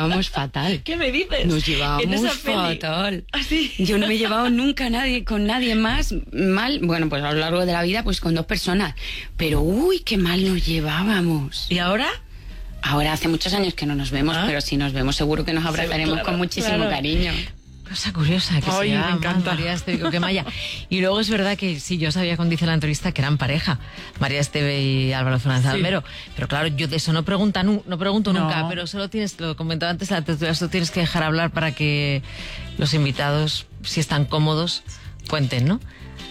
llevábamos fatal. ¿Qué me dices? Nos llevábamos fatal. ¿Ah, sí? Yo no me he llevado nunca con nadie más mal. Bueno, pues a lo largo de la vida, pues con 2 personas. Pero uy, qué mal nos llevábamos. ¿Y ahora? Ahora hace muchos años que no nos vemos, pero si nos vemos seguro que nos abrazaremos con muchísimo cariño. Cosa curiosa, que Ay, se me llama encanta. María Esteve y Coquemaya. Y luego es verdad que sí, yo sabía cuando hice la entrevista que eran pareja, María Esteve y Álvaro Fernández Almero. Pero claro, yo de eso no pregunto nunca, pero solo tienes, lo comentaba antes, la tertulia, solo tienes que dejar hablar para que los invitados, si están cómodos, cuenten, ¿no?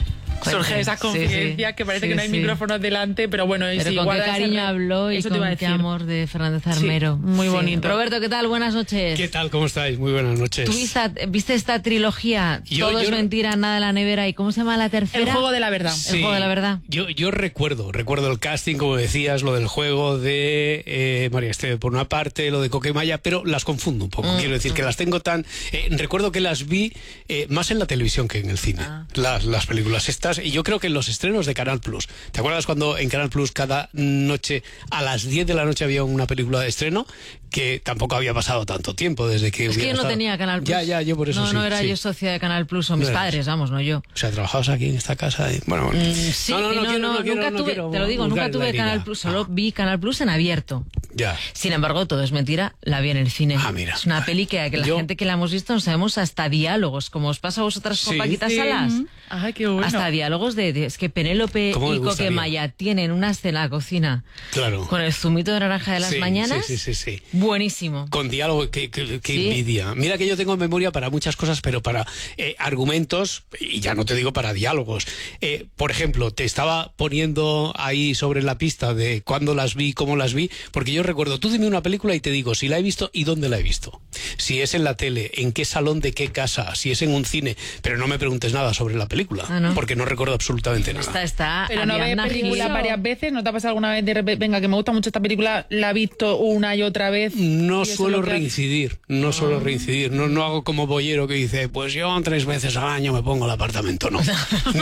Surge esa confidencia que parece que no hay micrófonos delante, pero bueno, pero sí, con qué cariño habló y con qué amor de Fernández Armero. Sí, muy bonito. Roberto, ¿qué tal? Buenas noches. ¿Qué tal? ¿Cómo estáis? Muy buenas noches. ¿Tú viste esta trilogía? Todo es mentira, nada en la nevera. ¿Y cómo se llama la tercera? El juego de la verdad. Sí, el juego de la verdad. Yo recuerdo el casting, como decías, lo del juego de María Esteve por una parte, lo de Coquemaya, pero las confundo un poco. Quiero decir que las tengo tan... recuerdo que las vi más en la televisión que en el cine, las películas estas, y yo creo que en los estrenos de Canal Plus. ¿Te acuerdas cuando en Canal Plus cada noche a las 10 de la noche había una película de estreno? Que tampoco había pasado tanto tiempo desde que... Es que yo no tenía Canal Plus. Ya, yo por eso no era yo socia de Canal Plus, o mis padres, vamos, no yo. O sea, ¿trabajabas aquí en esta casa? Bueno. Sí, nunca tuve, te lo digo, nunca tuve Canal Plus, solo vi Canal Plus en abierto. Ya. Sin embargo, Todo es mentira, la vi en el cine. Mira. Es una peli que la gente que la hemos visto no sabemos hasta diálogos, como os pasa a vosotras con Paquita Salas. Ay, qué bueno. Hasta diálogos es que Penélope y Coquemaya tienen una escena en la cocina. Claro. Con el zumito de naranja de las mañanas. Sí. Buenísimo. Con diálogo, que envidia. Mira que yo tengo memoria para muchas cosas, pero para argumentos, y ya no te digo para diálogos. Por ejemplo, te estaba poniendo ahí sobre la pista de cuándo las vi, cómo las vi, porque yo recuerdo, tú dime una película y te digo si la he visto y dónde la he visto. Si es en la tele, en qué salón de qué casa, si es en un cine, pero no me preguntes nada sobre la película, porque no recuerdo absolutamente nada. Pero no ves película varias veces, ¿no te ha pasado alguna vez de repente, venga, que me gusta mucho esta película, la he visto una y otra vez? No suelo reincidir, no hago como Bollero que dice, pues yo 3 veces al año me pongo el apartamento, no.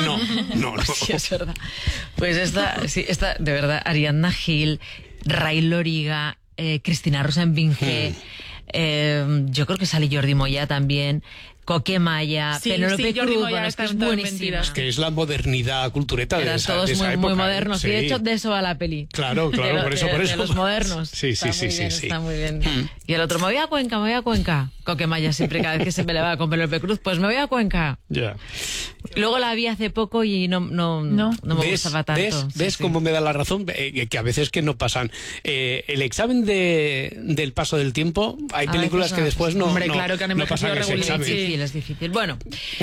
Sí, es verdad. Pues esta, de verdad, Ariadna Gil, Ray Loriga, Cristina Rosenvinge, yo creo que sale Jordi Moya también, Coquemaya, Penélope Cruz, bueno, es que es buenísima. Es que es la modernidad cultureta de esa todos época. Muy modernos, y de hecho de eso va la peli. Claro, por eso. De los modernos. Sí. Está muy bien. Y el otro, me voy a Cuenca. Coquemaya siempre, cada vez que se peleaba con Penélope Cruz, pues me voy a Cuenca. Ya. Luego la vi hace poco y no me gustaba tanto. ¿Ves cómo me da la razón? Que a veces que no pasan. El examen del paso del tiempo, hay películas que después no pasan ese examen. Es difícil. Bueno.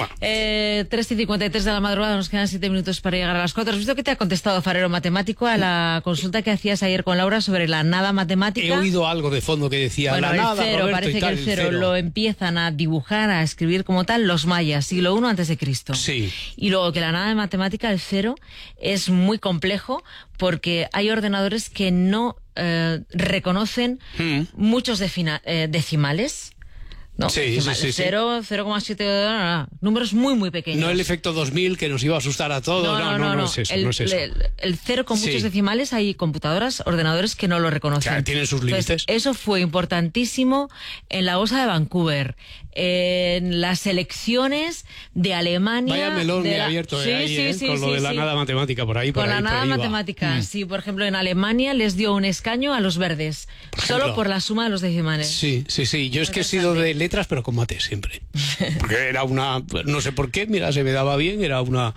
3:53 de la madrugada, nos quedan 7 minutos para llegar a las 4. ¿Has visto que te ha contestado Farero Matemático a la consulta que hacías ayer con Laura sobre la nada matemática? He oído algo de fondo que decía la nada, cero, Roberto, parece que el cero lo empiezan a dibujar, a escribir como tal los mayas, siglo I antes de Cristo. Sí. Y luego que la nada de matemática, el cero, es muy complejo porque hay ordenadores que no reconocen muchos decimales. No, sí. 0, 0,7, números muy pequeños. No el efecto 2000 que nos iba a asustar a todos. No es eso. El cero con muchos decimales, hay computadoras, ordenadores que no lo reconocen. Claro, tienen sus límites. Entonces, eso fue importantísimo en la OSA de Vancouver, en las elecciones de Alemania. Vaya melón me ha abierto con lo de la nada matemática por ahí. Con la nada matemática, sí. Por ejemplo, en Alemania les dio un escaño a los verdes, solo por la suma de los decimales. Sí. Yo es que he sido de letras, pero con mates siempre. Porque era una... No sé por qué, mira, se me daba bien, era una...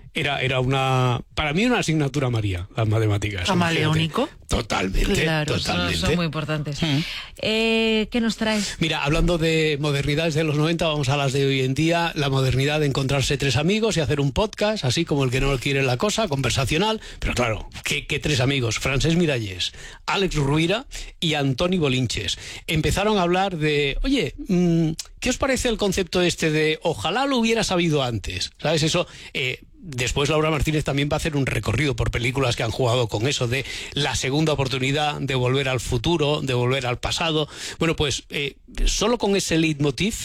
Para mí una asignatura María, las matemáticas. ¿Camaleónico? Totalmente, claro, totalmente. Son muy importantes. ¿Qué nos traes? Mira, hablando de modernidades de los 90, vamos a las de hoy en día. La modernidad de encontrarse 3 amigos y hacer un podcast, así como el que no quiere la cosa, conversacional. Pero claro, ¿qué 3 amigos? Francesc Miralles, Àlex Rovira y Antoni Bolinches. Empezaron a hablar de, oye, ¿qué os parece el concepto este de ojalá lo hubiera sabido antes? ¿Sabes? Eso... Después Laura Martínez también va a hacer un recorrido por películas que han jugado con eso de la segunda oportunidad, de volver al futuro, de volver al pasado. Bueno, pues solo con ese leitmotiv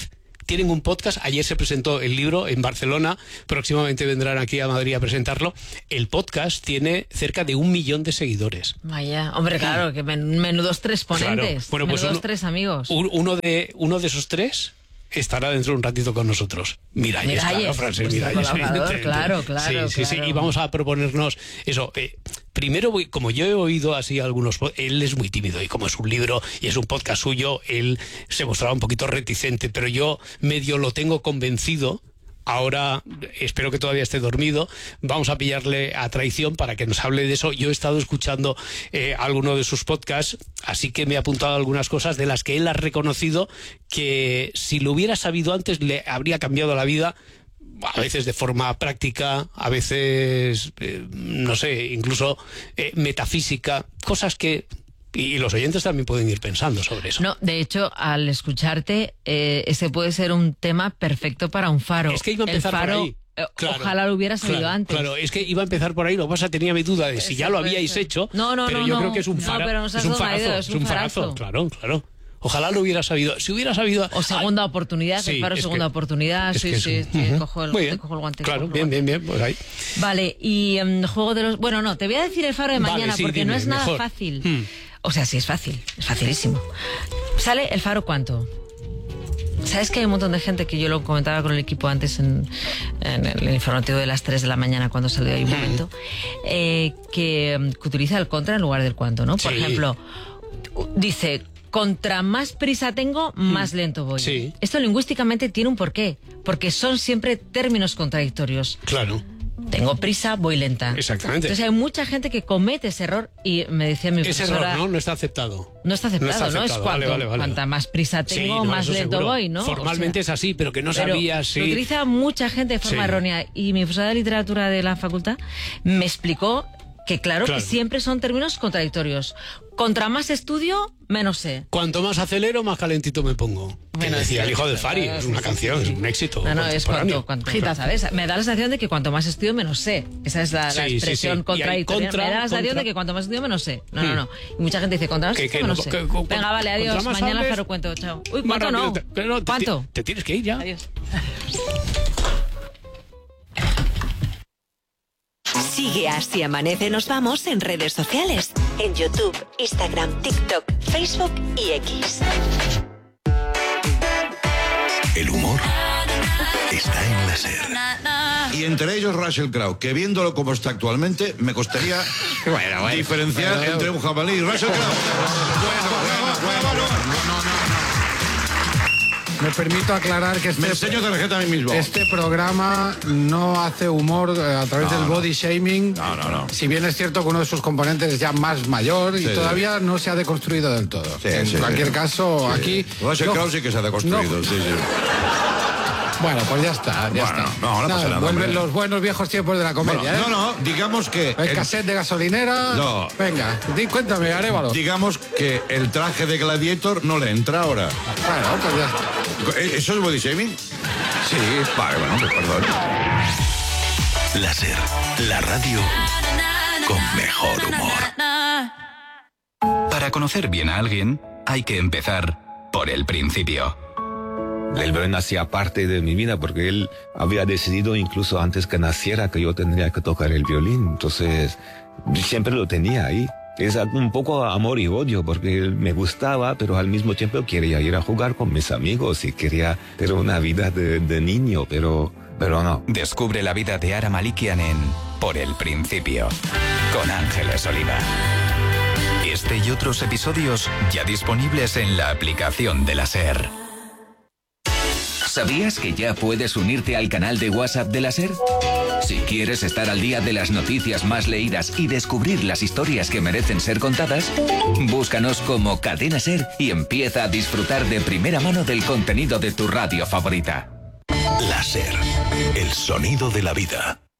tienen un podcast. Ayer se presentó el libro en Barcelona, próximamente vendrán aquí a Madrid a presentarlo. El podcast tiene cerca de 1 millón de seguidores. Vaya, hombre, claro, que menudos 3 ponentes, Claro. Bueno, pues menudos 3 amigos. Uno de esos 3 estará dentro de un ratito con nosotros. Miralles, claro, Francesc Miralles. Claro. Sí, y vamos a proponernos eso. Primero, como yo he oído así algunos... Él es muy tímido y como es un libro y es un podcast suyo, él se mostraba un poquito reticente, pero yo medio lo tengo convencido. Ahora espero que todavía esté dormido. Vamos a pillarle a traición para que nos hable de eso. Yo he estado escuchando alguno de sus podcasts, así que me he apuntado algunas cosas de las que él ha reconocido que si lo hubiera sabido antes le habría cambiado la vida. A veces de forma práctica, a veces, no sé, incluso metafísica, cosas que... Y los oyentes también pueden ir pensando sobre eso. No, de hecho, al escucharte, ese puede ser un tema perfecto para un faro. Es que iba a empezar por ahí. Claro, ojalá lo hubiera sabido antes. Claro, es que iba a empezar por ahí. Lo que pasa, tenía mi duda de si ya lo habíais hecho. Pero yo creo que es un faro. Pero nos has dado una idea, es un farazo. Claro. Ojalá lo hubiera sabido. Si hubiera sabido... O segunda oportunidad, sí, el faro segunda oportunidad. Sí, cojo el guante. Claro, bien, pues ahí. Vale, y juego de los... Bueno, no, te voy a decir el faro de mañana, porque no es nada mejor. fácil. O sea, sí es fácil, es facilísimo. ¿Sale el faro cuánto? ¿Sabes que hay un montón de gente, que yo lo comentaba con el equipo antes en el informativo de las 3 de la mañana cuando salió ahí un momento, que utiliza el contra en lugar del cuánto, ¿no? Por ejemplo, dice... Contra más prisa tengo, más lento voy. Sí. Esto lingüísticamente tiene un porqué, porque son siempre términos contradictorios. Claro. Tengo prisa, voy lenta. Exactamente. Entonces hay mucha gente que comete ese error y me decía mi profesora... Ese error no está aceptado. No está aceptado, ¿no? Es cuanta más prisa tengo, más lento seguro. Voy, ¿no? Formalmente es así, pero que no sabía si... Lo utiliza mucha gente de forma errónea. Y mi profesora de literatura de la facultad me explicó que claro, que siempre son términos contradictorios. Contra más estudio, menos sé. Cuanto más acelero, más calentito me pongo. Bueno, decía el hijo del Fari, es una canción, es un éxito. No, es cuanto ¿sabes? Me da la sensación de que cuanto más estudio, menos sé. Esa es la expresión contradictoria. Me da la sensación de que cuanto más estudio, menos sé. No. Y mucha gente dice, cuanto más estudio, menos sé. Venga, vale, adiós. Mañana Faro cuento, chao. Uy, ¿cuánto no? ¿Cuánto? Te tienes que ir ya. Adiós. Sigue Así Amanece Nos Vamos en redes sociales, en YouTube, Instagram, TikTok, Facebook y X. El humor está en la SER. Y entre ellos Russell Crowe, que viéndolo como está actualmente, me costaría diferenciar entre un jabalí y Russell Crowe. Me permito aclarar que me enseño tarjeta a mí mismo. Este programa no hace humor a través del body shaming. No. Si bien es cierto que uno de sus componentes es ya más mayor y todavía no se ha deconstruido del todo. En cualquier caso, aquí... Russell Crowe sí que se ha deconstruido, Bueno, pues ya está. No pasa nada. Vuelven los buenos viejos tiempos de la comedia. No, digamos que... El cassette de gasolinera... No. Venga, cuéntame, Arévalo. Digamos que el traje de Gladiator no le entra ahora. Bueno, pues ya está. ¿Eso es body shaming? Sí. Vale, pues perdón. La SER, la radio con mejor humor. Para conocer bien a alguien, hay que empezar por el principio. El violín hacía parte de mi vida porque él había decidido incluso antes que naciera que yo tendría que tocar el violín. Entonces, siempre lo tenía ahí. Es un poco amor y odio porque él me gustaba, pero al mismo tiempo quería ir a jugar con mis amigos y quería tener una vida de niño, pero no. Descubre la vida de Ara Malikian en Por el Principio, con Ángeles Oliva. Este y otros episodios ya disponibles en la aplicación de la SER. ¿Sabías que ya puedes unirte al canal de WhatsApp de la SER? Si quieres estar al día de las noticias más leídas y descubrir las historias que merecen ser contadas, búscanos como Cadena SER y empieza a disfrutar de primera mano del contenido de tu radio favorita. La SER, el sonido de la vida.